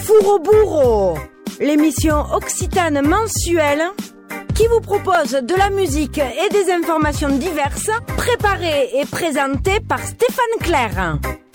Four au bourreau, l'émission occitane mensuelle qui vous propose de la musique et des informations diverses, préparées et présentées par Stéphane Clair.